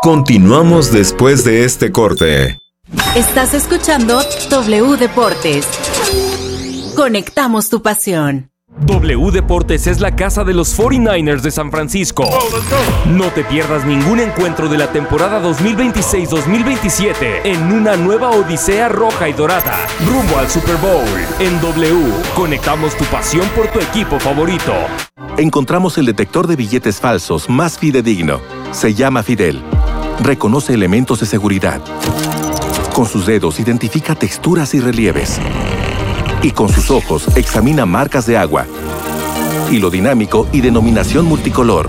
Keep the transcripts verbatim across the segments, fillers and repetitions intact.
Continuamos después de este corte. Estás escuchando W Deportes. Conectamos tu pasión. W Deportes es la casa de los cuarenta y nueve ers de San Francisco. No te pierdas ningún encuentro de la temporada dos mil veintiséis dos mil veintisiete en una nueva odisea roja y dorada, rumbo al Super Bowl. En W, conectamos tu pasión por tu equipo favorito. Encontramos el detector de billetes falsos más fidedigno. Se llama Fidel. Reconoce elementos de seguridad. Con sus dedos identifica texturas y relieves. Y con sus ojos examina marcas de agua, hilo dinámico y denominación multicolor.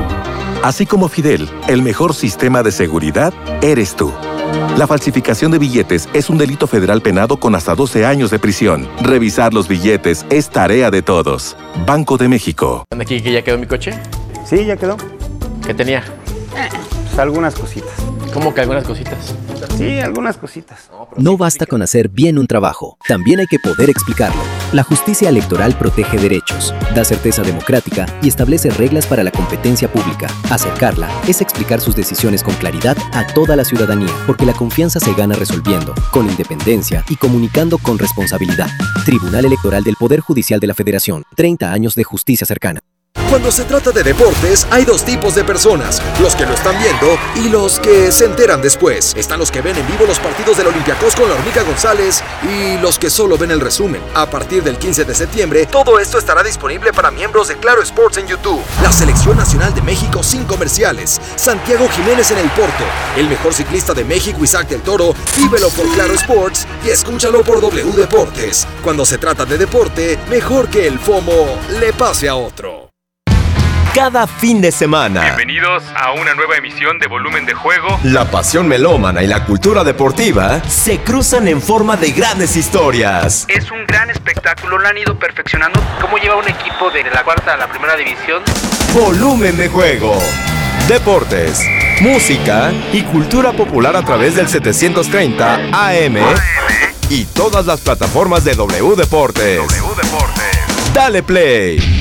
Así como Fidel, el mejor sistema de seguridad eres tú. La falsificación de billetes es un delito federal penado con hasta doce años de prisión. Revisar los billetes es tarea de todos. Banco de México. ¿Aquí que ya quedó mi coche? Sí, ya quedó. ¿Qué tenía? Pues algunas cositas. ¿Cómo que algunas cositas? Sí, algunas cositas. No basta con hacer bien un trabajo, también hay que poder explicarlo. La justicia electoral protege derechos, da certeza democrática y establece reglas para la competencia pública. Acercarla es explicar sus decisiones con claridad a toda la ciudadanía, porque la confianza se gana resolviendo, con independencia y comunicando con responsabilidad. Tribunal Electoral del Poder Judicial de la Federación. treinta años de justicia cercana. Cuando se trata de deportes, hay dos tipos de personas, los que lo están viendo y los que se enteran después. Están los que ven en vivo los partidos del Olympiacos con la Hormiga González y los que solo ven el resumen. A partir del quince de septiembre, todo esto estará disponible para miembros de Claro Sports en YouTube. La Selección Nacional de México sin comerciales, Santiago Jiménez en el Porto, el mejor ciclista de México Isaac del Toro, vívelo por Claro Sports y escúchalo por W Deportes. Cuando se trata de deporte, mejor que el FOMO le pase a otro. Cada fin de semana. Bienvenidos a una nueva emisión de Volumen de Juego. La pasión melómana y la cultura deportiva se cruzan en forma de grandes historias. Es un gran espectáculo, lo han ido perfeccionando. ¿Cómo lleva un equipo de la cuarta a la primera división? Volumen de Juego. Deportes, música y cultura popular a través del setecientos treinta A M y todas las plataformas de W Deportes. W Deportes. Dale play.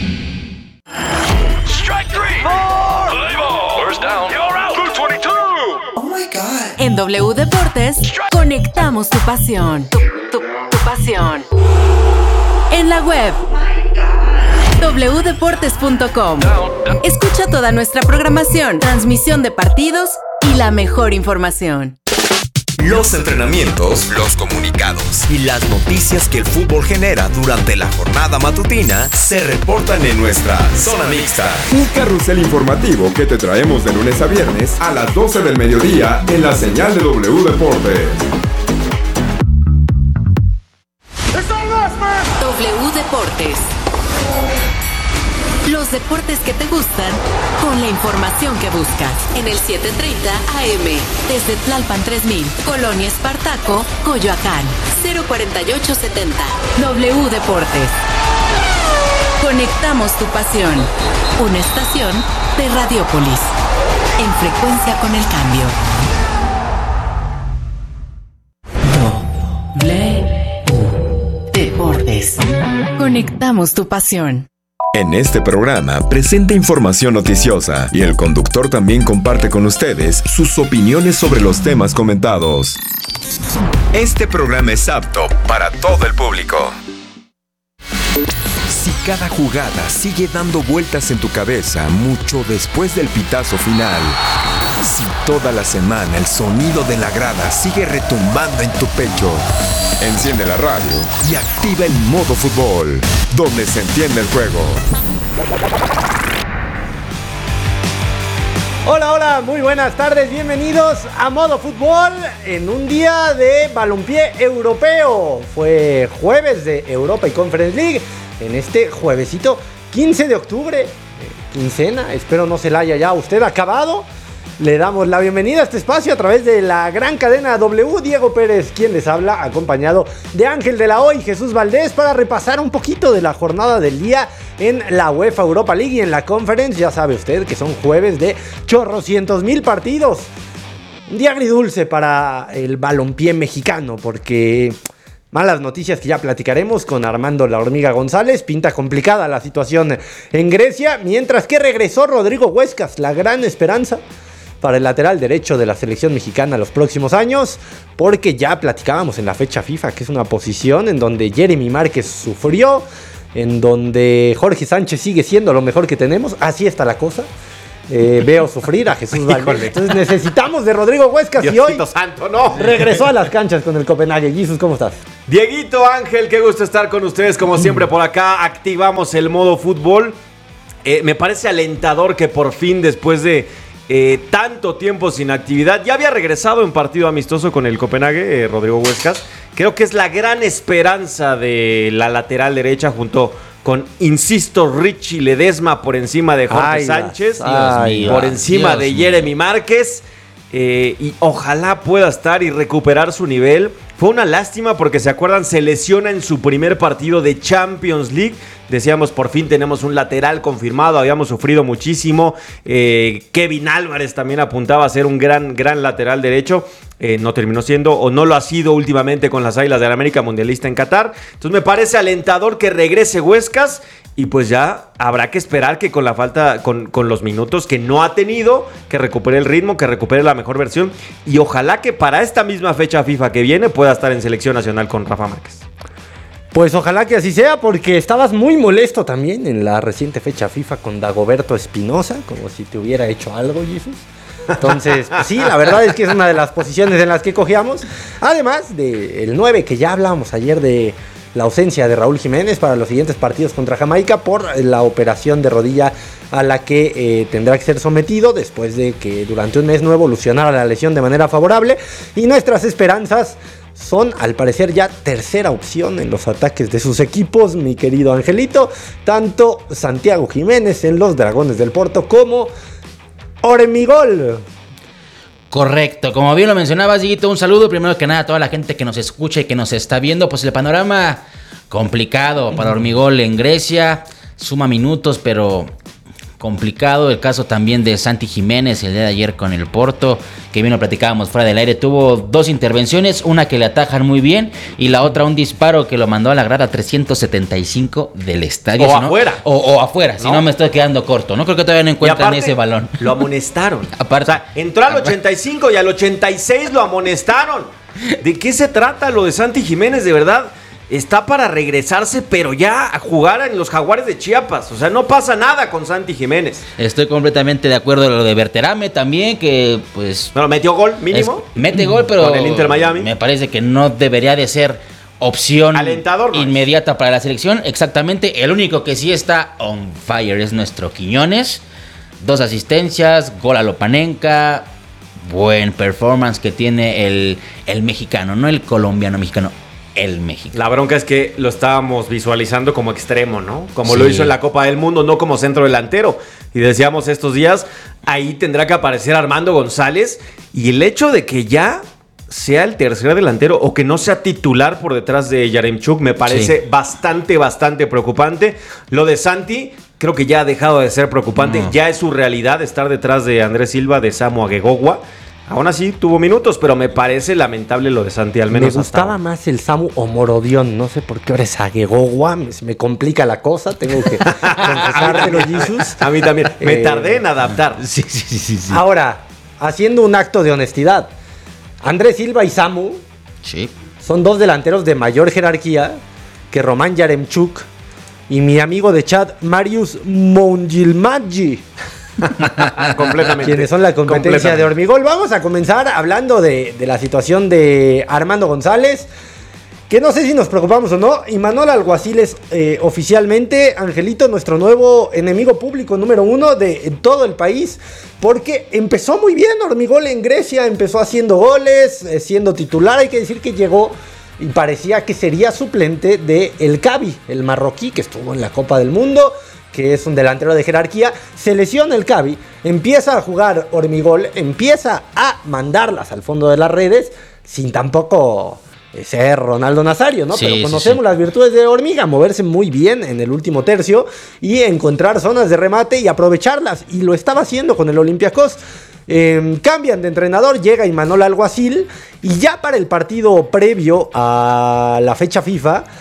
En W Deportes, conectamos tu pasión. Tu, tu, tu pasión. En la web, w deportes punto com. Escucha toda nuestra programación, transmisión de partidos y la mejor información. Los entrenamientos, los comunicados y las noticias que el fútbol genera durante la jornada matutina se reportan en nuestra Zona Mixta. Un carrusel informativo que te traemos de lunes a viernes a las doce del mediodía en la señal de W Deportes. W Deportes. Los deportes que te gustan con la información que buscas. En el setecientos treinta A M, desde Tlalpan tres mil, Colonia Espartaco, Coyoacán, cero cuarenta y ocho setenta. W Deportes. Conectamos tu pasión. Una estación de Radiópolis. En frecuencia con el cambio. W Deportes. Conectamos tu pasión. En este programa presenta información noticiosa y el conductor también comparte con ustedes sus opiniones sobre los temas comentados. Este programa es apto para todo el público. Si cada jugada sigue dando vueltas en tu cabeza mucho después del pitazo final, si toda la semana el sonido de la grada sigue retumbando en tu pecho, enciende la radio y activa el modo fútbol, donde se entiende el juego. Hola, hola, muy buenas tardes, bienvenidos a Modo Fútbol en un día de balompié europeo. Fue jueves de Europa y Conference League, en este juevesito quince de octubre, eh, quincena, espero no se la haya ya usted acabado. Le damos la bienvenida a este espacio a través de la gran cadena W. Diego Pérez, quien les habla, acompañado de Ángel de la O y Jesús Valdés, para repasar un poquito de la jornada del día en la UEFA Europa League y en la Conference. Ya sabe usted que son jueves de chorrocientos mil partidos. Un día agridulce para el balompié mexicano, porque malas noticias que ya platicaremos con Armando La Hormiga González. Pinta complicada la situación en Grecia, mientras que regresó Rodrigo Huescas, la gran esperanza para el lateral derecho de la selección mexicana los próximos años, porque ya platicábamos en la fecha FIFA que es una posición en donde Jeremy Márquez sufrió, en donde Jorge Sánchez sigue siendo lo mejor que tenemos. Así está la cosa. Eh, veo sufrir a Jesús Valdés. Entonces necesitamos de Rodrigo Huescas y hoy santo, no. regresó a las canchas con el Copenhague. Jesús, ¿cómo estás? Dieguito, Ángel, qué gusto estar con ustedes como siempre por acá. Activamos el modo fútbol. Eh, me parece alentador que por fin, después de eh, tanto tiempo sin actividad, ya había regresado en partido amistoso con el Copenhague, eh, Rodrigo Huescas. Creo que es la gran esperanza de la lateral derecha junto con, insisto, Richie Ledesma por encima de Jorge Ay, Sánchez, ay, y por Dios, encima Dios de mío. Jeremy Márquez. Eh, y ojalá pueda estar y recuperar su nivel. Fue una lástima porque, ¿se acuerdan? Se lesiona en su primer partido de Champions League. Decíamos, por fin tenemos un lateral confirmado. Habíamos sufrido muchísimo. Eh, Kevin Álvarez también apuntaba a ser un gran, gran lateral derecho. Eh, no terminó siendo, o no lo ha sido últimamente con las Águilas del América, mundialista en Qatar. Entonces me parece alentador que regrese Huescas. Y pues ya habrá que esperar que con la falta, con, con los minutos que no ha tenido, que recupere el ritmo, que recupere la mejor versión. Y ojalá que para esta misma fecha FIFA que viene pueda estar en selección nacional con Rafa Márquez. Pues ojalá que así sea, porque estabas muy molesto también en la reciente fecha FIFA con Dagoberto Espinosa, como si te hubiera hecho algo, Jesús. Entonces, pues sí, la verdad es que es una de las posiciones en las que cogíamos. Además del nueve, que ya hablábamos ayer de la ausencia de Raúl Jiménez para los siguientes partidos contra Jamaica por la operación de rodilla a la que eh, tendrá que ser sometido después de que durante un mes no evolucionara la lesión de manera favorable. Y nuestras esperanzas son, al parecer, ya tercera opción en los ataques de sus equipos, mi querido Angelito. Tanto Santiago Jiménez en los Dragones del Porto como Ormigol. Correcto, como bien lo mencionabas, Dieguito, un saludo primero que nada a toda la gente que nos escucha y que nos está viendo. Pues el panorama complicado para Ormigol en Grecia, suma minutos pero complicado. El caso también de Santi Jiménez el día de ayer con el Porto, que bien lo platicábamos fuera del aire. Tuvo dos intervenciones, una que le atajan muy bien y la otra un disparo que lo mandó a la grada trescientos setenta y cinco del estadio. O si no, afuera. O, o afuera, ¿no? Si no me estoy quedando corto. No creo que todavía no encuentran aparte, ese balón. Lo amonestaron. Aparte, o sea, entró al ochenta y cinco y al ochenta y seis lo amonestaron. ¿De qué se trata lo de Santi Jiménez? De verdad, está para regresarse, pero ya a jugar en los Jaguares de Chiapas. O sea, no pasa nada con Santi Jiménez. Estoy completamente de acuerdo en lo de Berterame también, que pues... Bueno, metió gol mínimo. Es, mete gol, pero con el Inter Miami. Me parece que no debería de ser opción alentador, ¿no? Inmediata para la selección. Exactamente, el único que sí está on fire es nuestro Quiñones. Dos asistencias, gol a Lopanenka. Buen performance que tiene el, el mexicano, no el colombiano mexicano. El México. La bronca es que lo estábamos visualizando como extremo, ¿no? Como Sí. lo hizo en la Copa del Mundo, no como centro delantero. Y decíamos estos días, ahí tendrá que aparecer Armando González. Y el hecho de que ya sea el tercer delantero o que no sea titular por detrás de Yaremchuk me parece Sí. bastante, bastante preocupante. Lo de Santi creo que ya ha dejado de ser preocupante. No. Ya es su realidad estar detrás de Andrés Silva, de Samu Agegogua. Aún así tuvo minutos, pero me parece lamentable lo de Santi, al menos Me gustaba hasta más el Samu Omorodión. No sé por qué ahora es Agegogua. Me, me complica la cosa. Tengo que confesártelo, Jesús. A mí también. Me Eh, tardé en adaptar. Sí, sí, sí, sí, sí. Ahora, haciendo un acto de honestidad, Andrés Silva y Samu Sí. son dos delanteros de mayor jerarquía que Román Yaremchuk y mi amigo de chat, Marius Moungilmadji. Completamente. Quienes son la competencia de Ormigol. Vamos a comenzar hablando de, de la situación de Armando González, que no sé si nos preocupamos o no. Imanol Alguacil es eh, oficialmente, Angelito, nuestro nuevo enemigo público número uno de todo el país, porque empezó muy bien Ormigol en Grecia, empezó haciendo goles, eh, siendo titular. Hay que decir que llegó y parecía que sería suplente de El Cabi, el marroquí que estuvo en la Copa del Mundo, que es un delantero de jerarquía. Se lesiona el Cabi, empieza a jugar Ormigol, empieza a mandarlas al fondo de las redes, sin tampoco ser Ronaldo Nazario, ¿no? Sí, Pero sí, conocemos sí. las virtudes de Hormiga, moverse muy bien en el último tercio y encontrar zonas de remate y aprovecharlas, y lo estaba haciendo con el Olympiacos. Eh, cambian de entrenador, llega Imanol Alguacil, y ya para el partido previo a la fecha FIFA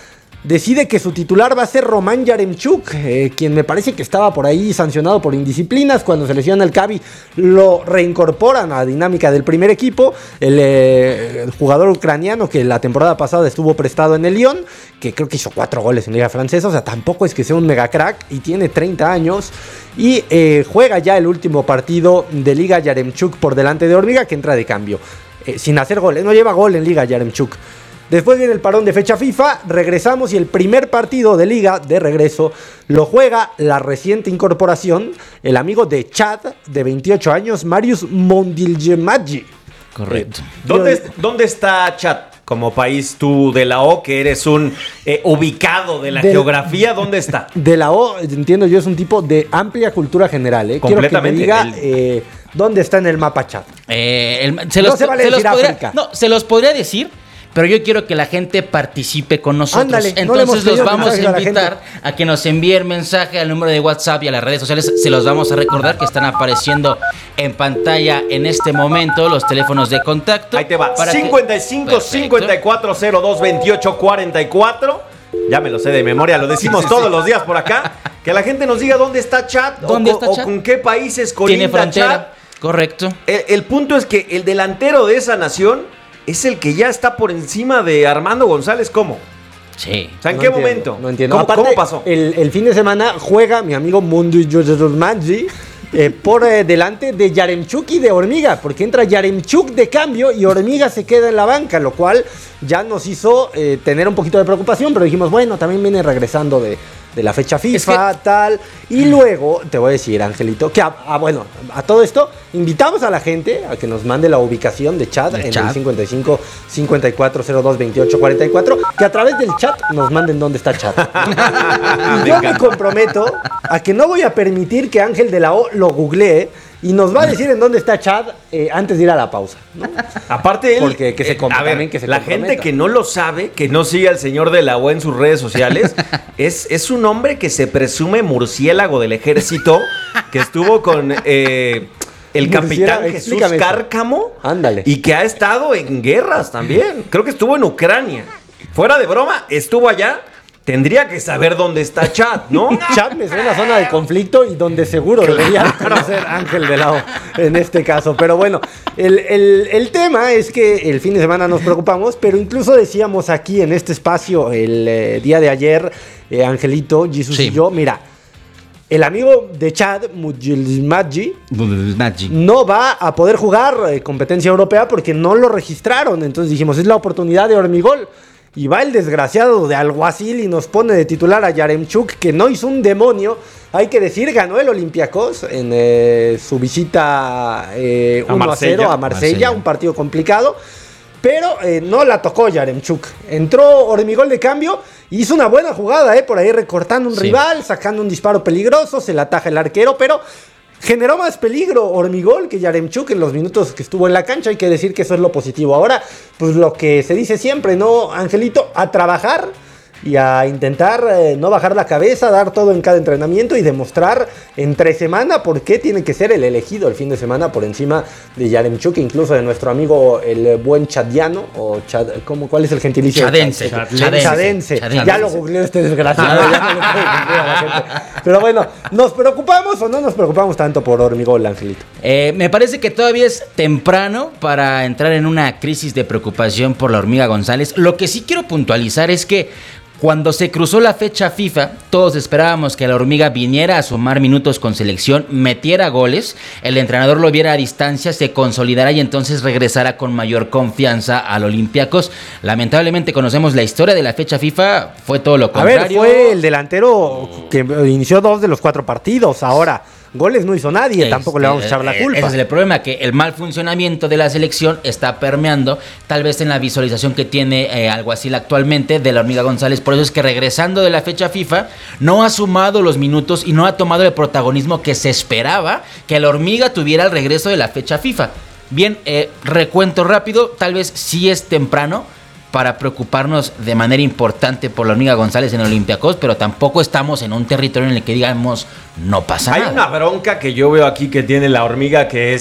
decide que su titular va a ser Román Yaremchuk, eh, quien me parece que estaba por ahí sancionado por indisciplinas. Cuando se lesiona el Cavi, lo reincorporan a la dinámica del primer equipo. El, eh, el jugador ucraniano que la temporada pasada estuvo prestado en el Lyon, que creo que hizo cuatro goles en Liga Francesa, o sea, tampoco es que sea un mega crack, y tiene treinta años, y eh, juega ya el último partido de Liga Yaremchuk por delante de Hormiga, que entra de cambio, eh, sin hacer goles, no lleva gol en Liga Yaremchuk. Después viene el parón de fecha FIFA, regresamos y el primer partido de Liga de regreso lo juega la reciente incorporación, el amigo de Chad, de veintiocho años, Marius Mondiljemaji. Correcto. Eh, ¿Dónde, ¿Dónde está Chad como país tú de la O, que eres un eh, ubicado de la Del- geografía? ¿Dónde está? De la O, entiendo yo, es un tipo de amplia cultura general. ¿eh? Quiero que me Completamente. diga El- eh, dónde está en el mapa Chad. Eh, el- se No los, se vale se los decir podría, África. no, se los podría decir, pero yo quiero que la gente participe con nosotros. Ándale, no le hemos Entonces los pedido vamos a mensajes a la invitar a, que nos envíen mensaje al número de WhatsApp y a las redes sociales. Se los vamos a recordar que están apareciendo en pantalla en este momento los teléfonos de contacto. Ahí te va. para que- cincuenta y cinco, Perfecto. cincuenta y cuatro, cero dos, veintiocho, cuarenta y cuatro. Ya me lo sé de memoria, lo decimos Sí, sí, todos sí. los días por acá. Que la gente nos diga dónde está Chad, ¿Dónde o, está o Chad? con qué países Tiene colinda Chad. frontera. Correcto. El, el punto es que el delantero de esa nación es el que ya está por encima de Armando González. ¿Cómo? Sí. O sea, ¿en No qué entiendo, momento? No entiendo. ¿Cómo, Aparte, cómo pasó? El, el fin de semana juega mi amigo Mondiljemaji eh, por eh, delante de Yaremchuk y de Hormiga, porque entra Yaremchuk de cambio y Hormiga se queda en la banca, lo cual ya nos hizo eh, tener un poquito de preocupación, pero dijimos, bueno, también viene regresando de, de la fecha FIFA, tal. Y luego, te voy a decir, Angelito, que, a, a- bueno, a todo esto, invitamos a la gente a que nos mande la ubicación de Chad De en Chad. el cincuenta y cinco, cincuenta y cuatro, cero dos, veintiocho, cuarenta y cuatro, que a través del chat nos manden dónde está Chad. Y yo me comprometo a que no voy a permitir que Ángel de la O lo googlee y nos va a decir en dónde está Chad eh, antes de ir a la pausa, ¿no? Aparte él, Porque que se eh, com- a ver, también que se la comprometa. gente que no lo sabe, que no sigue al señor de la O en sus redes sociales, es, es un hombre que se presume murciélago del ejército, que estuvo con eh, el capitán Murciélago, Jesús explícame eso. Cárcamo. Ándale. Y que ha estado en guerras también. Creo que estuvo en Ucrania. Fuera de broma, estuvo allá. Tendría que saber dónde está Chad, ¿no? Chad me suena a zona de conflicto y donde seguro debería conocer Ángel de la O en este caso. Pero bueno, el, el- el tema es que el fin de semana nos preocupamos, pero incluso decíamos aquí en este espacio el eh, día de ayer, eh, Angelito, Jesus Sí. y yo, mira, el amigo de Chad, Mondiljemaji, Magic. no va a poder jugar eh, competencia europea porque no lo registraron. Entonces dijimos, es la oportunidad de Hormigol. Y va el desgraciado de Alguacil y nos pone de titular a Yaremchuk, que no hizo un demonio. Hay que decir, ganó el Olympiacos en eh, su visita eh, A uno a Marsella. cero a Marsella, Marsella. un partido complicado. Pero eh, no la tocó Yaremchuk. Entró Hormigol de cambio y hizo una buena jugada, eh, por ahí recortando un Sí. rival, sacando un disparo peligroso, se la ataja el arquero, pero generó más peligro Hormigol que Yaremchuk en los minutos que estuvo en la cancha. Hay que decir que eso es lo positivo. Ahora, pues lo que se dice siempre, ¿no, Angelito? A trabajar y a intentar eh, no bajar la cabeza, dar todo en cada entrenamiento y demostrar entre semana por qué tiene que ser el elegido el fin de semana por encima de Yaremchuk, incluso de nuestro amigo el buen chadiano, o chad, ¿cómo, ¿cuál es el gentilicio? Chadense. Chadense. Chadense. Chadense. Chadense. Ya lo googleó este desgraciado. Ya no le puedo googlear a la gente. Pero bueno, ¿nos preocupamos o no nos preocupamos tanto por Hormigol, Angelito? Eh, me parece que todavía es temprano para entrar en una crisis de preocupación por la Hormiga González. Lo que sí quiero puntualizar es que cuando se cruzó la fecha FIFA, todos esperábamos que la Hormiga viniera a sumar minutos con selección, metiera goles, el entrenador lo viera a distancia, se consolidara y entonces regresara con mayor confianza al Olympiacos. Lamentablemente conocemos la historia de la fecha FIFA, fue todo lo A contrario. ver, fue el delantero que inició dos de los cuatro partidos. Ahora, goles no hizo nadie, Este, tampoco le vamos a echar la eh, culpa. Ese es el problema, que el mal funcionamiento de la selección está permeando, tal vez en la visualización que tiene eh, Alguacil actualmente de la Hormiga González. Por eso es que regresando de la fecha FIFA, no ha sumado los minutos y no ha tomado el protagonismo que se esperaba que la Hormiga tuviera al regreso de la fecha FIFA. Bien, eh, recuento rápido, tal vez sí es temprano para preocuparnos de manera importante por la Hormiga González en el Olympiacos, pero tampoco estamos en un territorio en el que digamos no pasa Hay nada. una bronca que yo veo aquí que tiene la Hormiga, que es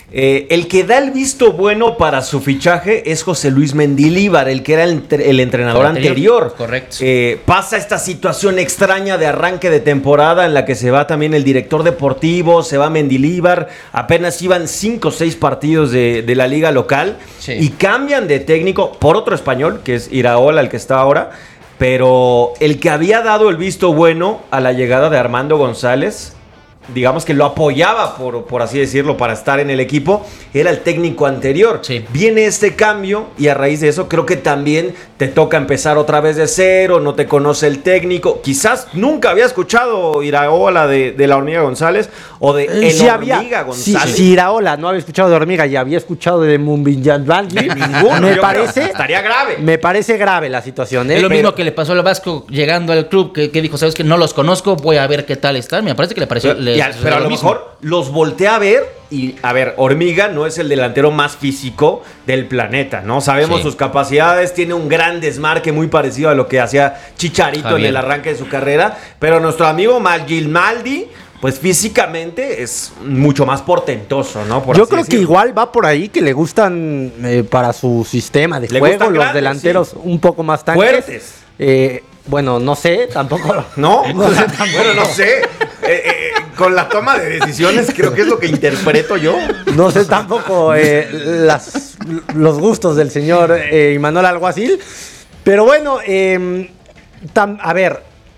Eh, el que da el visto bueno para su fichaje es José Luis Mendilíbar, el que era el, el entrenador el anterior. anterior. Correcto. Eh, pasa esta situación extraña de arranque de temporada en la que se va también el director deportivo, se va Mendilíbar, apenas iban cinco o seis partidos de, de la liga local sí. y cambian de técnico por otro español, que es Iraola, el que está ahora, pero el que había dado el visto bueno a la llegada de Armando González, digamos que lo apoyaba, por, por así decirlo, para estar en el equipo, era el técnico anterior. Sí. Viene este cambio y a raíz de eso creo que también te toca empezar otra vez de cero, no te conoce el técnico. Quizás nunca había escuchado Iraola de, de la Hormiga González o de El sí, Hormiga había, González. Si sí, Iraola no había escuchado de Hormiga y había escuchado de Mumbinyadvaldi, ninguno. Me parece, estaría grave. Me parece grave la situación. ¿eh? Es lo Pero, mismo que le pasó al Vasco llegando al club, que, que dijo, sabes que no los conozco, voy a ver qué tal están. Me parece que le pareció... Pero, les, pero a lo mismo. mejor los voltea a ver y, a ver, Hormiga no es el delantero más físico del planeta, ¿no? Sabemos sí. sus capacidades, tiene un gran desmarque muy parecido a lo que hacía Chicharito Javier. en el arranque de su carrera, pero nuestro amigo Maldi, pues físicamente es mucho más portentoso, ¿no? Por Yo así creo decirlo. que igual va por ahí que le gustan eh, para su sistema de Le juego gustan los grandes, delanteros sí. un poco más tanques. Fuertes. Eh, bueno, no sé, tampoco. No, no sé, tampoco. Bueno, no sé. Eh, eh, con la toma de decisiones creo que es lo que interpreto yo. No sé tampoco eh, las, los gustos del señor eh, Imanol Alguacil. Pero bueno, eh, tam, a ver,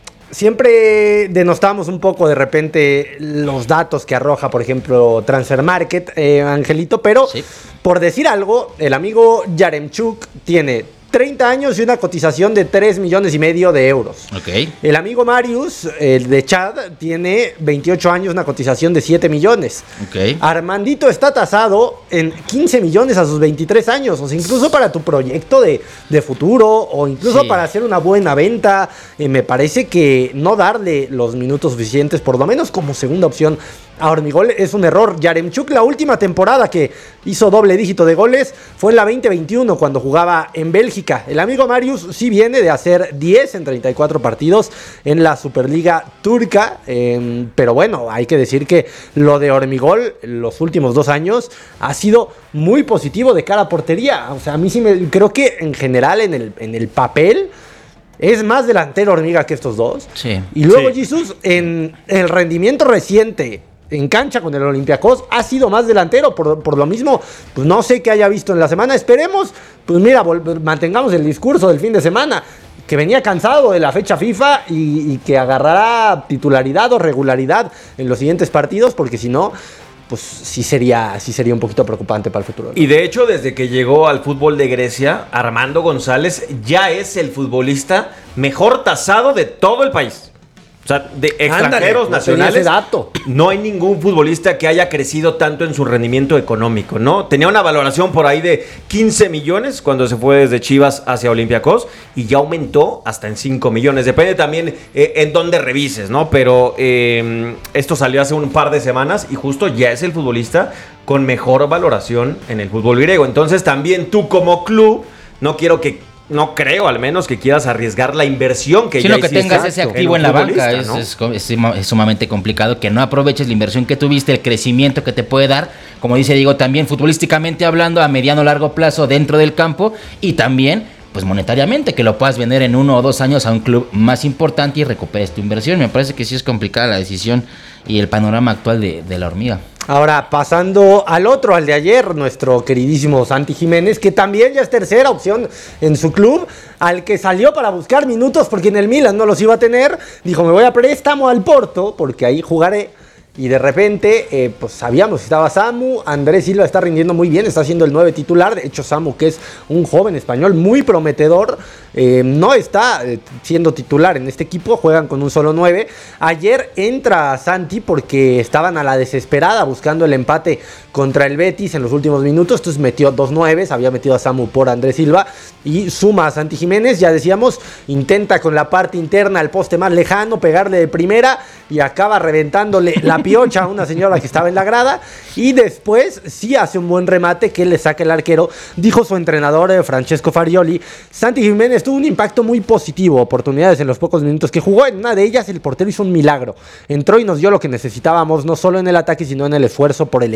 siempre denostamos un poco de repente los datos que arroja, por ejemplo, Transfer Market, eh, Angelito, pero sí. por decir algo, el amigo Yaremchuk tiene treinta años y una cotización de tres millones y medio de euros. Okay. El amigo Marius, el de Chad, tiene veintiocho años, una cotización de siete millones. Okay. Armandito está tasado en quince millones a sus veintitrés años. O sea, incluso para tu proyecto de, de futuro o incluso sí. para hacer una buena venta, eh, me parece que no darle los minutos suficientes, por lo menos como segunda opción, a Hormigol es un error. Yaremchuk, la última temporada que hizo doble dígito de goles fue en la veinte veintiuno cuando jugaba en Bélgica. El amigo Marius sí viene de hacer diez en treinta y cuatro partidos en la Superliga turca, eh, pero bueno, hay que decir que lo de Hormigol los últimos dos años ha sido muy positivo de cara a portería. O sea, a mí sí me creo que en general en el, en el papel es más delantero Hormiga que estos dos. Sí. Y luego Sí. Jesús, en el rendimiento reciente en cancha con el Olympiacos, ha sido más delantero. Por, por lo mismo, pues no sé qué haya visto en la semana. Esperemos, pues mira, vol- mantengamos el discurso del fin de semana, que venía cansado de la fecha FIFA y, y que agarrará titularidad o regularidad en los siguientes partidos, porque si no, pues sí sería, sí sería un poquito preocupante para el futuro. Y de hecho, desde que llegó al fútbol de Grecia, Armando González ya es el futbolista mejor tasado de todo el país. O sea, de extranjeros Ándale, nacionales, no, ese dato. no hay ningún futbolista que haya crecido tanto en su rendimiento económico, ¿no? Tenía una valoración por ahí de quince millones cuando se fue desde Chivas hacia Olympiacos y ya aumentó hasta en cinco millones. Depende también eh, en dónde revises, ¿no? Pero eh, esto salió hace un par de semanas y justo ya es el futbolista con mejor valoración en el fútbol griego. Entonces también tú como club, no quiero que No creo, al menos, que quieras arriesgar la inversión que Sino ya que hiciste tengas ese activo en, en la futbolista, banca. ¿no? Es, es, es, es sumamente complicado que no aproveches la inversión que tuviste, el crecimiento que te puede dar, como dice Diego, también futbolísticamente hablando, a mediano o largo plazo dentro del campo y también, pues monetariamente, que lo puedas vender en uno o dos años a un club más importante y recuperes tu inversión. Me parece que sí es complicada la decisión y el panorama actual de, de la Hormiga. Ahora, pasando al otro, al de ayer, nuestro queridísimo Santi Jiménez, que también ya es tercera opción en su club, al que salió para buscar minutos porque en el Milan no los iba a tener, dijo, me voy a préstamo al Porto porque ahí jugaré. Y de repente, eh, pues sabíamos que estaba Samu, Andrés Silva está rindiendo muy bien, está siendo el nueve titular. De hecho, Samu, que es un joven español muy prometedor, eh, no está eh, siendo titular en este equipo, juegan con un solo nueve. Ayer entra Santi porque estaban a la desesperada buscando el empate contra el Betis en los últimos minutos, entonces metió dos nueves, había metido a Samu por Andrés Silva y suma a Santi Jiménez. Ya decíamos, intenta con la parte interna, el poste más lejano, pegarle de primera y acaba reventándole la piocha a una señora que estaba en la grada y después sí hace un buen remate que le saca el arquero. Dijo su entrenador eh, Francesco Farioli, Santi Jiménez tuvo un impacto muy positivo, oportunidades en los pocos minutos que jugó, en una de ellas el portero hizo un milagro, entró y nos dio lo que necesitábamos, no solo en el ataque sino en el esfuerzo por el equipo. Es un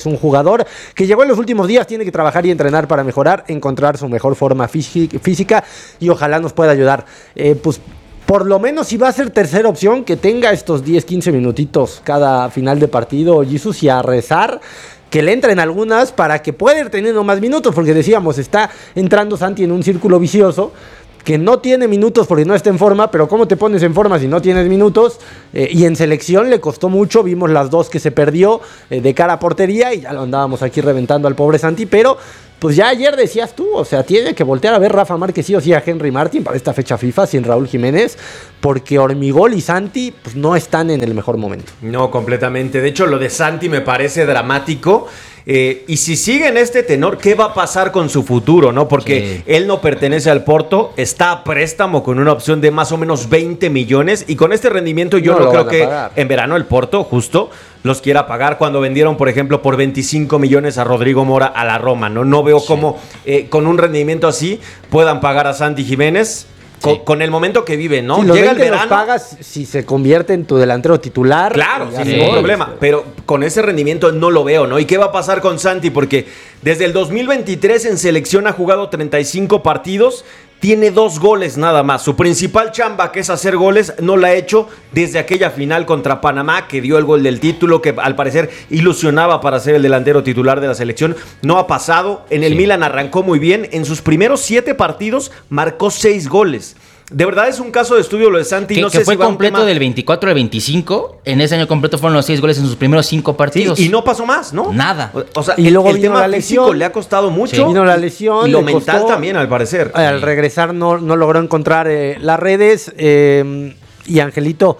un jugador que llegó en los últimos días, tiene que trabajar y entrenar para mejorar, encontrar su mejor forma física y ojalá nos pueda ayudar. Eh, pues por lo menos si va a ser tercera opción, que tenga estos diez, quince minutitos cada final de partido, Jesús, y a rezar que le entren algunas para que pueda ir teniendo más minutos, porque decíamos, está entrando Santi en un círculo vicioso, que no tiene minutos porque no está en forma, pero ¿cómo te pones en forma si no tienes minutos? Eh, y en selección le costó mucho, vimos las dos que se perdió eh, de cara a portería y ya lo andábamos aquí reventando al pobre Santi, pero pues ya ayer decías tú, o sea, tiene que voltear a ver Rafa Márquez sí o sí a Henry Martin para esta fecha FIFA sin Raúl Jiménez, porque Ormigol y Santi pues no están en el mejor momento. No, completamente. De hecho, lo de Santi me parece dramático. Eh, y si sigue en este tenor, ¿qué va a pasar con su futuro? ¿No? Porque sí. Él no pertenece al Porto, está a préstamo con una opción de más o menos veinte millones y con este rendimiento yo no, no creo que pagar. En verano el Porto justo los quiera pagar cuando vendieron, por ejemplo, por veinticinco millones a Rodrigo Mora a la Roma. No, no veo sí. cómo eh, con un rendimiento así puedan pagar a Santi Jiménez. Con, sí. con el momento que vive, ¿no? Sí, llega el verano, los pagas si se convierte en tu delantero titular. Claro, sin ningún problema. Pero con ese rendimiento no lo veo, ¿no? ¿Y qué va a pasar con Santi? Porque desde el dos mil veintitrés en selección ha jugado treinta y cinco partidos, tiene dos goles nada más. Su principal chamba, que es hacer goles, no la ha hecho desde aquella final contra Panamá, que dio el gol del título, que al parecer ilusionaba para ser el delantero titular de la selección. No ha pasado. En el sí. Milan arrancó muy bien. En sus primeros siete partidos marcó seis goles. De verdad es un caso de estudio lo de Santi. Que, no que sé fue si va completo tema... del veinticuatro al veinticinco. En ese año completo fueron los seis goles en sus primeros cinco partidos. Sí, y no pasó más, ¿no? Nada. O, o sea, y el, luego el vino tema la lesión. físico le ha costado mucho. Sí. Vino la lesión. Y lo mental costó, también, al parecer. Al regresar no, no logró encontrar eh, las redes. Eh, y Angelito,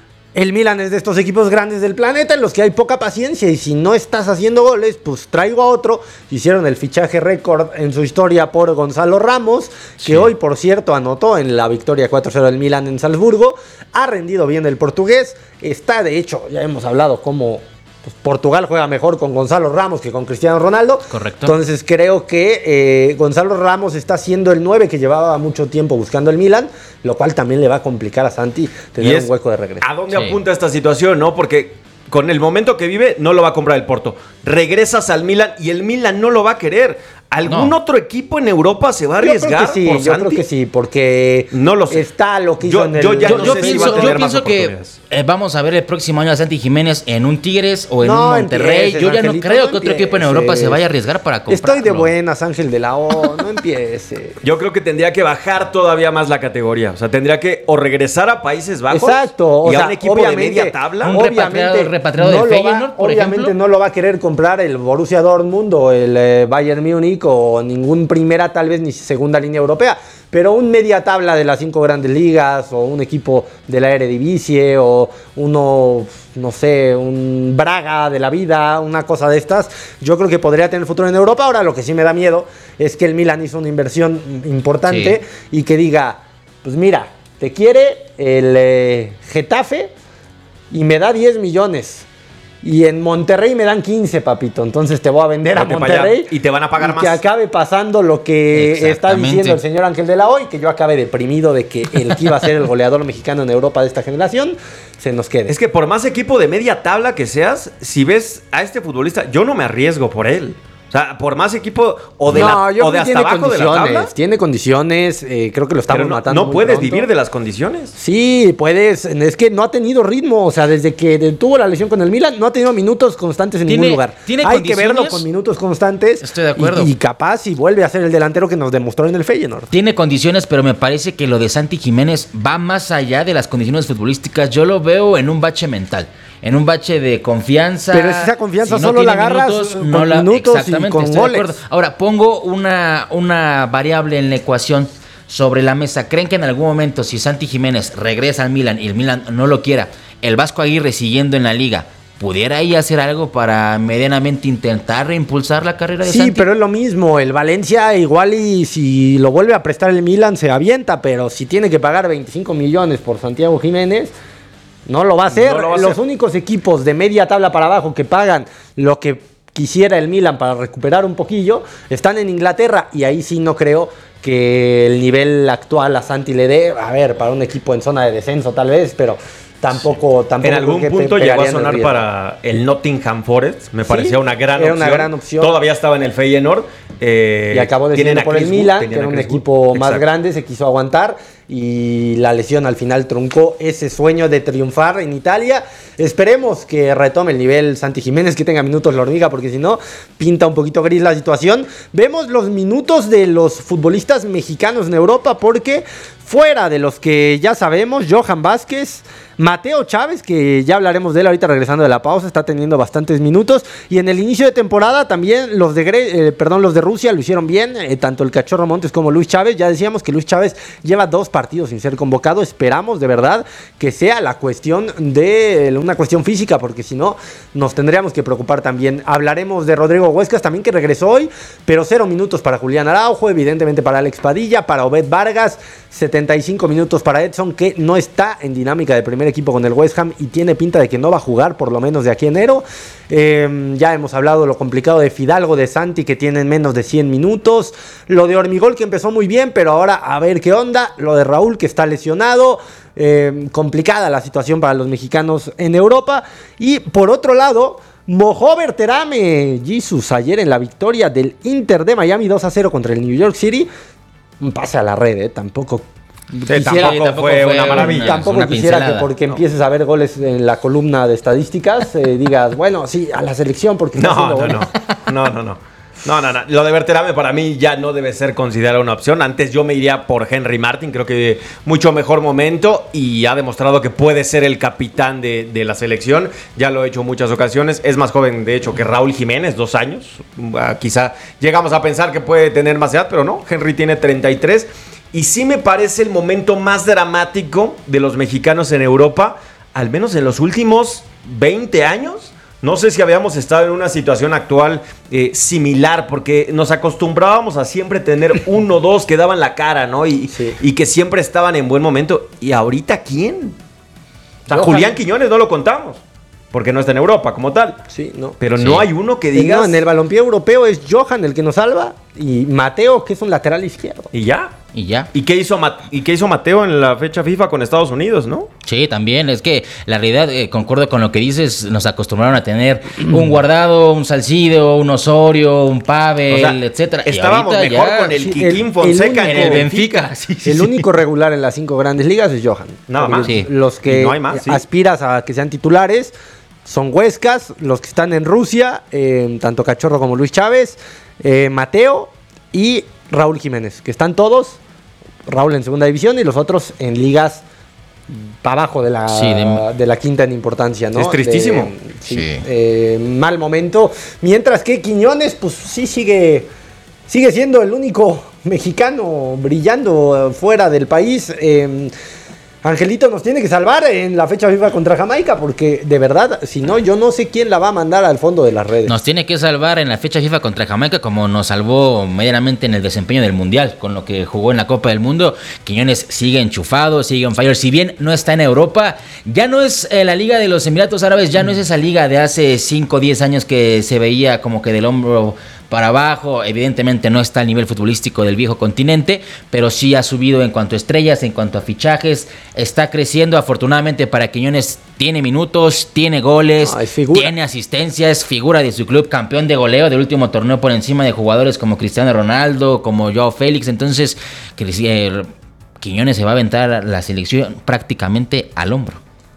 el Milan es de estos equipos grandes del planeta en los que hay poca paciencia y si no estás haciendo goles, pues traigo a otro. Hicieron el fichaje récord en su historia por Gonzalo Ramos, que sí. hoy, por cierto, anotó en la victoria cuatro cero del Milan en Salzburgo. Ha rendido bien el portugués. Está, de hecho, ya hemos hablado cómo pues, Portugal juega mejor con Gonzalo Ramos que con Cristiano Ronaldo. Correcto. Entonces creo que eh, Gonzalo Ramos está siendo el nueve que llevaba mucho tiempo buscando el Milan, lo cual también le va a complicar a Santi tener es, un hueco de regreso. ¿A dónde sí. apunta esta situación, no? Porque con el momento que vive no lo va a comprar el Porto. Regresas al Milan y el Milan no lo va a querer. ¿Algún no. otro equipo en Europa se va a arriesgar? Yo creo que sí, por yo Santi? creo que sí, porque no lo sé. Está lo que hizo yo, en el... Yo ya yo, no yo sé pienso, si va a tener yo más pienso que eh, vamos a ver el próximo año a Santi Jiménez en un Tigres o en no, un Monterrey. Empieces, yo ya Angelito, no creo no que otro equipo en Europa se vaya a arriesgar para comprarlo. Estoy de buenas, Ángel de la O, no empiece. Yo creo que tendría que bajar todavía más la categoría. O sea, tendría que o regresar a Países Bajos. Exacto. O y sea, a un equipo de media tabla. Un repatriado, repatriado no de Feyenoord, por Obviamente ejemplo. no lo va a querer comprar el Borussia Dortmund o el eh, Bayern Múnich o ningún primera, tal vez ni segunda línea europea. Pero un media tabla de las cinco grandes ligas o un equipo de la Eredivisie o uno, no sé, un Braga de la vida, una cosa de estas, yo creo que podría tener futuro en Europa. Ahora lo que sí me da miedo es que el Milan hizo una inversión importante sí. y que diga, pues mira, te quiere el eh, Getafe y me da diez millones. Y en Monterrey me dan quince, papito. Entonces te voy a vender a Monterrey. Y te van a pagar y más. Que acabe pasando lo que está diciendo el señor Ángel de la O y que yo acabe deprimido de que el que iba a ser el goleador mexicano en Europa de esta generación se nos quede. Es que por más equipo de media tabla que seas, si ves a este futbolista, yo no me arriesgo por él. O sea, por más equipo o de, no, la, o de hasta abajo de la tabla. Tiene condiciones, eh, creo que lo estamos no, matando. ¿No puedes pronto. vivir de las condiciones? Sí, puedes. Es que no ha tenido ritmo. O sea, desde que tuvo la lesión con el Milan, no ha tenido minutos constantes en ¿Tiene, ningún lugar. ¿tiene Hay que verlo con minutos constantes. Estoy de acuerdo. Y, y capaz si vuelve a ser el delantero que nos demostró en el Feyenoord. Tiene condiciones, pero me parece que lo de Santi Jiménez va más allá de las condiciones futbolísticas. Yo lo veo en un bache mental. En un bache de confianza. Pero esa confianza si no solo la agarras minutos, con no la, minutos exactamente, y con estoy goles. de acuerdo. Ahora, pongo una, una variable en la ecuación sobre la mesa. ¿Creen que en algún momento, si Santi Jiménez regresa al Milan y el Milan no lo quiera, el Vasco Aguirre siguiendo en la liga, pudiera ahí hacer algo para medianamente intentar reimpulsar la carrera de sí, Santi? Sí, pero es lo mismo. El Valencia igual y si lo vuelve a prestar el Milan se avienta, pero si tiene que pagar veinticinco millones por Santiago Jiménez... No lo va a hacer. No lo va a Los hacer. únicos equipos de media tabla para abajo que pagan lo que quisiera el Milan para recuperar un poquillo están en Inglaterra y ahí sí no creo que el nivel actual a Santi le dé. A ver, para un equipo en zona de descenso tal vez, pero tampoco, tampoco en algún creo que punto pe- llegó a pegarían el sonar riesgo. para el Nottingham Forest. Me Sí, parecía una gran era opción. una gran opción. Todavía estaba en el Feyenoord. Eh, Y acabó tienen decidiendo a por el Chris Wood, Milan, tenían que era a un Chris Wood. equipo más Exacto. grande, se quiso aguantar y la lesión al final truncó ese sueño de triunfar en Italia. Esperemos que retome el nivel Santi Jiménez, que tenga minutos la hormiga, porque si no, pinta un poquito gris la situación. Vemos los minutos de los futbolistas mexicanos en Europa, porque fuera de los que ya sabemos, Johan Vázquez, Mateo Chávez, que ya hablaremos de él ahorita regresando de la pausa, está teniendo bastantes minutos. Y en el inicio de temporada también los de, Gre- eh, perdón, los de Rusia lo hicieron bien, eh, tanto el Cachorro Montes como Luis Chávez. Ya decíamos que Luis Chávez lleva dos partidos sin ser convocado. Esperamos de verdad que sea la cuestión de una cuestión física, porque si no nos tendríamos que preocupar también. Hablaremos de Rodrigo Huescas también, que regresó hoy, pero cero minutos para Julián Araujo, evidentemente para Alex Padilla, para Obed Vargas, setenta y cinco minutos para Edson, que no está en dinámica de primer equipo con el West Ham y tiene pinta de que no va a jugar por lo menos de aquí a enero. Eh, ya hemos hablado lo complicado de Fidalgo, de Santi, que tienen menos de cien minutos. Lo de Hormigol, que empezó muy bien, pero ahora a ver qué onda. Lo de Raúl, que está lesionado. Eh, complicada la situación para los mexicanos en Europa. Y por otro lado, Mojo Berterame, Jesus, ayer en la victoria del Inter de Miami dos a cero contra el New York City. Un pase a la red, ¿eh? Tampoco... Sí, quisiera- tampoco, tampoco fue fue una maravilla. una- Tampoco una quisiera que pincelada. porque empieces a ver goles en la columna de estadísticas eh, digas, bueno, sí, a la selección porque está No, haciendo no, goles. no, no, no, no. No, no, no. Lo de Berterame para mí ya no debe ser considerado una opción. Antes yo me iría por Henry Martin, creo que mucho mejor momento y ha demostrado que puede ser el capitán de, de la selección. Ya lo he hecho en muchas ocasiones. Es más joven, de hecho, que Raúl Jiménez, dos años. Ah, quizá llegamos a pensar que puede tener más edad, pero no. Henry tiene treinta y tres. Y sí me parece el momento más dramático de los mexicanos en Europa, al menos en los últimos veinte años. No sé si habíamos estado en una situación actual eh, similar, porque nos acostumbrábamos a siempre tener uno o dos que daban la cara, ¿no? Y, Sí. y que siempre estaban en buen momento. ¿Y ahorita quién? O sea, Johan. Julián Quiñones no lo contamos, porque no está en Europa como tal. Sí, no. Pero Sí. no hay uno que Y digas... no, en el balompié europeo es Johan el que nos salva y Mateo, que es un lateral izquierdo. Y ya. Y ya. ¿Y qué hizo, Ma- ¿Y qué hizo Mateo en la fecha FIFA con Estados Unidos, no? Sí, también. Es que la realidad, eh, concuerdo con lo que dices, nos acostumbraron a tener un Guardado, un Salcido, un Osorio, un Pavel, O sea, etcétera. Y estábamos ahorita mejor ya- con el Sí, Kikín el- el Fonseca único- en el Benfica. Sí, sí, El sí. único regular en las cinco grandes ligas es Johan. Nada Porque más. Sí. Los que Y no hay más, sí. aspiras a que sean titulares son Huescas, los que están en Rusia, eh, tanto Cachorro como Luis Chávez, eh, Mateo y Raúl Jiménez, que están todos, Raúl en segunda división y los otros en ligas para abajo de la, Sí, de- de la quinta en importancia, ¿no? Es tristísimo. De- sí, Sí. eh, mal momento. Mientras que Quiñones, pues sí sigue, sigue siendo el único mexicano brillando eh, fuera del país. Eh, Angelito nos tiene que salvar en la fecha FIFA contra Jamaica, porque de verdad, si no, yo no sé quién la va a mandar al fondo de las redes. Nos tiene que salvar en la fecha FIFA contra Jamaica, como nos salvó medianamente en el desempeño del Mundial, con lo que jugó en la Copa del Mundo. Quiñones sigue enchufado, sigue on fire. Si bien no está en Europa, ya no es eh, la Liga de los Emiratos Árabes, ya no es esa liga de hace cinco o diez años que se veía como que del hombro para abajo. Evidentemente no está al nivel futbolístico del viejo continente, pero sí ha subido en cuanto a estrellas, en cuanto a fichajes. Está creciendo, afortunadamente para Quiñones. Tiene minutos, tiene goles, No, es figura. tiene asistencia, es figura de su club, campeón de goleo del último torneo por encima de jugadores como Cristiano Ronaldo, como Joao Félix. Entonces, que, eh, Quiñones se va a aventar la selección prácticamente al hombro.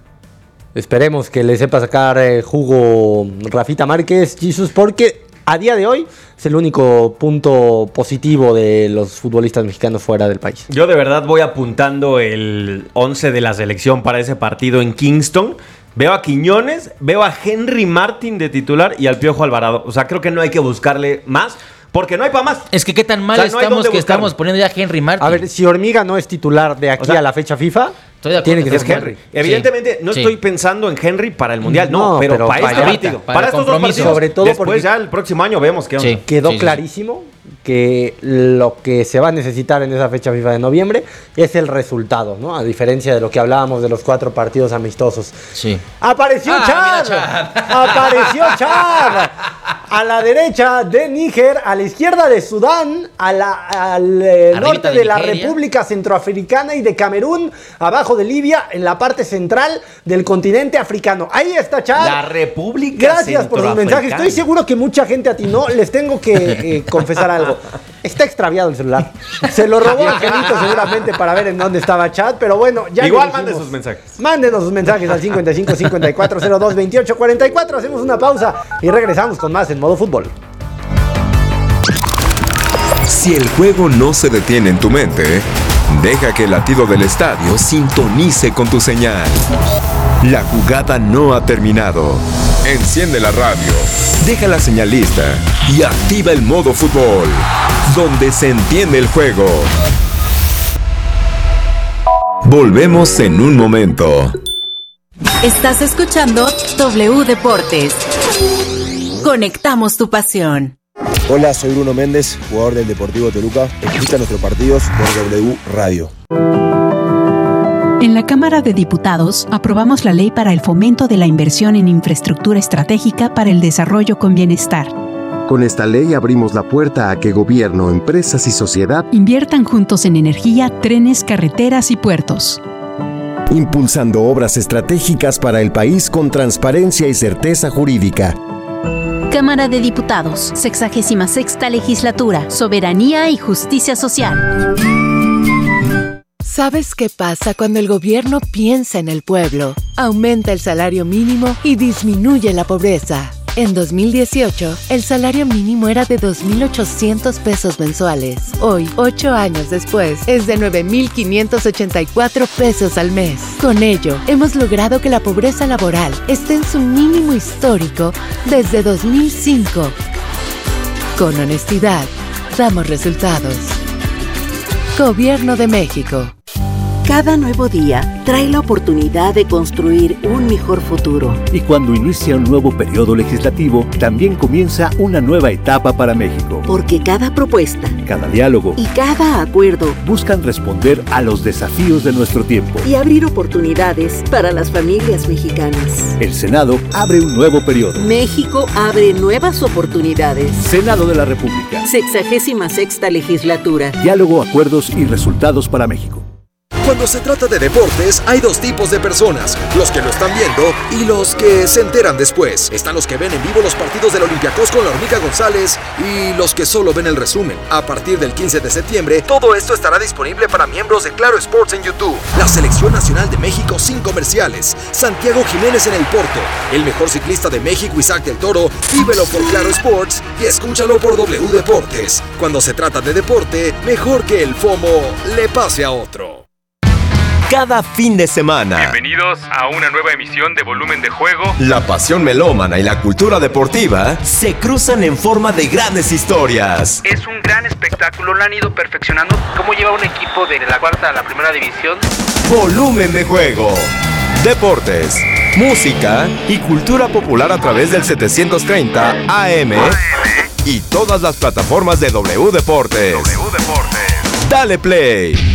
Esperemos que le sepa sacar eh, jugo Rafita Márquez, Jesus, porque a día de hoy es el único punto positivo de los futbolistas mexicanos fuera del país. Yo de verdad voy apuntando el once de la selección para ese partido en Kingston. Veo a Quiñones, veo a Henry Martin de titular y al Piojo Alvarado. O sea, creo que no hay que buscarle más, porque no hay para más. Es que qué tan mal O sea, no hay estamos dónde que buscarlo. estamos poniendo ya a Henry Martin. A ver, si Hormiga no es titular de aquí O sea, a la fecha FIFA, estoy de acuerdo, tiene que pero ser es Henry. Evidentemente, no Sí. estoy pensando en Henry para el Mundial, no, No, pero, pero para para este ahorita, partido. para Para, el estos dos compromiso. partidos. Sobre todo Después porque- ya el próximo año vemos qué onda. Sí. Quedó Sí, sí, sí. clarísimo que lo que se va a necesitar en esa fecha FIFA de noviembre es el resultado, ¿no? A diferencia de lo que hablábamos de los cuatro partidos amistosos. Sí. ¡Apareció Ah, Chad! mira, Chad. ¡Apareció Chad! A la derecha de Níger, a la izquierda de Sudán, a la, al eh, norte de, de la Nigeria. República Centroafricana y de Camerún, abajo de Libia, en la parte central del continente africano. Ahí está Chad. La República Gracias por sus mensajes. Centroafricana. Estoy seguro que mucha gente atinó. Les tengo que eh, confesar algo. Está extraviado el celular. Se lo robó Angelito seguramente para ver en dónde estaba Chad, pero bueno, ya Igual que manden dijimos, sus mensajes. Mándenos sus mensajes al cincuenta y cinco, cincuenta y cuatro, cero dos, veintiocho, cuarenta y cuatro. Hacemos una pausa y regresamos con más en Modo Fútbol. Si el juego no se detiene en tu mente, deja que el latido del estadio sintonice con tu señal. La jugada no ha terminado. Enciende la radio, deja la señal lista y activa el modo fútbol, donde se entiende el juego. Volvemos en un momento. Estás escuchando W Deportes. Conectamos tu pasión. Hola, soy Bruno Méndez, jugador del Deportivo Toluca. Escucha nuestros partidos por W Radio. En la Cámara de Diputados aprobamos la ley para el fomento de la inversión en infraestructura estratégica para el desarrollo con bienestar. Con esta ley abrimos la puerta a que gobierno, empresas y sociedad inviertan juntos en energía, trenes, carreteras y puertos. impulsando obras estratégicas para el país con transparencia y certeza jurídica. Cámara de Diputados, sexagésima sexta legislatura, soberanía y justicia social. ¿Sabes qué pasa cuando el gobierno piensa en el pueblo? Aumenta el salario mínimo y disminuye la pobreza. En dos mil dieciocho, el salario mínimo era de dos mil ochocientos pesos mensuales. Hoy, ocho años después, es de nueve mil quinientos ochenta y cuatro pesos al mes. Con ello, hemos logrado que la pobreza laboral esté en su mínimo histórico desde dos mil cinco. Con honestidad, damos resultados. Gobierno de México. Cada nuevo día trae la oportunidad de construir un mejor futuro. Y cuando inicia un nuevo periodo legislativo, también comienza una nueva etapa para México. Porque cada propuesta, cada diálogo y cada acuerdo buscan responder a los desafíos de nuestro tiempo y abrir oportunidades para las familias mexicanas. El Senado abre un nuevo periodo. México abre nuevas oportunidades. Senado de la República. Sexagésima sexta legislatura. Diálogo, acuerdos y resultados para México. Cuando se trata de deportes, hay dos tipos de personas, los que lo están viendo y los que se enteran después. Están los que ven en vivo los partidos del Olympiacos con la Hormiga González y los que solo ven el resumen. A partir del quince de septiembre, todo esto estará disponible para miembros de Claro Sports en YouTube. La Selección Nacional de México sin comerciales, Santiago Jiménez en el Porto, el mejor ciclista de México Isaac del Toro, vívelo por Claro Sports y escúchalo por W Deportes. Cuando se trata de deporte, mejor que el FOMO le pase a otro. Cada fin de semana. Bienvenidos a una nueva emisión de Volumen de Juego. La pasión melómana y la cultura deportiva se cruzan en forma de grandes historias. Es un gran espectáculo, lo han ido perfeccionando. ¿Cómo lleva un equipo de la cuarta a la primera división? Volumen de Juego. Deportes, música y cultura popular a través del setecientos treinta A M y todas las plataformas de W Deportes. W Deportes. Dale play.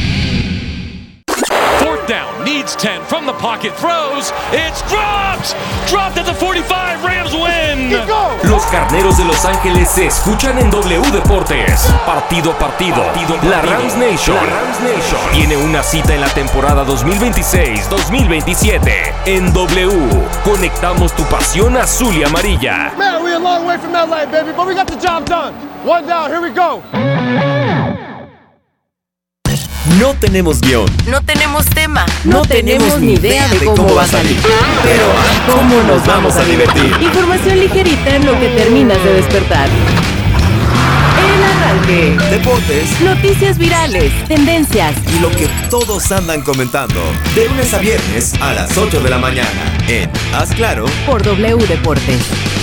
Fourth down, needs ten from the pocket, throws, it's dropped! Dropped at the forty-five, Rams win! Los Carneros de Los Ángeles se escuchan en W Deportes. Partido a partido. partido, partido. La Rams Nation, La Rams Nation tiene una cita en la temporada dos mil veintiséis dos mil veintisiete. En W, conectamos tu pasión azul y amarilla. Man, we're a long way from L A, baby, but we got the job done. One down, here we go. No tenemos guión. No tenemos tema. No, no tenemos ni idea de cómo, cómo va a salir. Pero, ¿cómo nos vamos a divertir? Información ligerita en lo que terminas de despertar. El arranque. Deportes. Noticias virales. Tendencias. Y lo que todos andan comentando. De lunes a viernes a las ocho de la mañana. En Haz Claro. Por W Deportes.